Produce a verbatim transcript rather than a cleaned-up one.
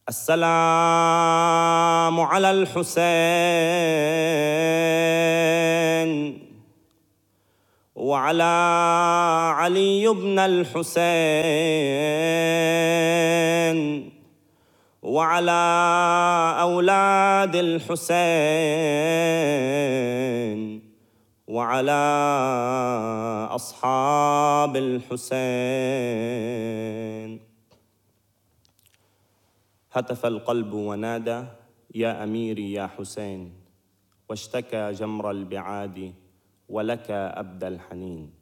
السلام على الحسين وعلى علي بن الحسين وعلى أولاد الحسين وعلى أصحاب الحسين. هتف القلب ونادى يا أميري يا حسين، واشتكى جمر البعاد ولك أبدى الحنين.